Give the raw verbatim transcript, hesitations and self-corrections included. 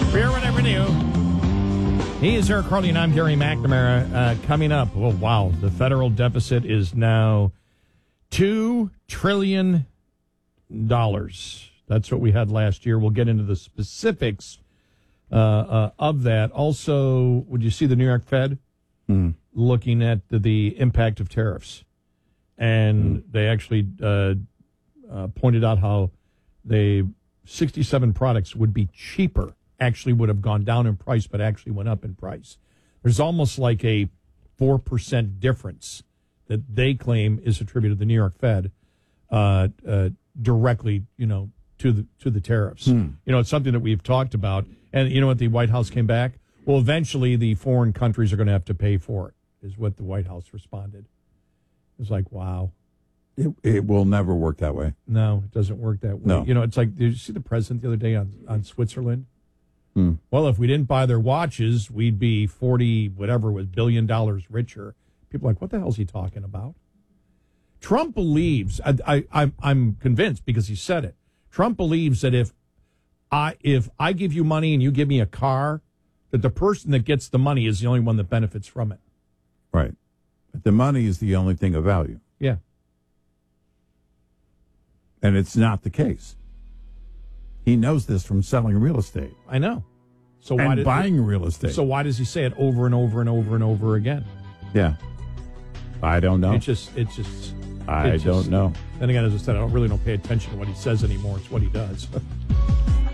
Beer whatever new. He is Eric Harley, and I'm Gary McNamara. Uh, coming up, well, wow, the federal deficit is now two trillion dollars. That's what we had last year. We'll get into the specifics uh, uh, of that. Also, would you see the New York Fed mm. looking at the, the impact of tariffs? And mm. they actually uh, uh, pointed out how they sixty-seven products would be cheaper, actually would have gone down in price, but actually went up in price. There's almost like a four percent difference that they claim is attributed to the New York Fed uh, uh, directly, you know, to the to the tariffs. Hmm. You know, it's something that we've talked about. And you know what the White House came back? Well, eventually the foreign countries are going to have to pay for it, is what the White House responded. It was like, wow. It, it will never work that way. No, it doesn't work that way. No. You know, it's like, did you see the president the other day on, on Switzerland? Hmm. Well, if we didn't buy their watches, we'd be forty, whatever, was billion dollars richer. People are like, what the hell is he talking about? Trump believes, I, I, I'm, I'm convinced because he said it. Trump believes that if I, if I give you money and you give me a car, that the person that gets the money is the only one that benefits from it. Right. But the money is the only thing of value. Yeah. And it's not the case. He knows this from selling real estate. I know. So and why did, buying real estate. So why does he say it over and over and over and over again? Yeah. I don't know. It's just, it's just. I it's don't just, know. Then again, as I said, I don't really don't pay attention to what he says anymore. It's what he does.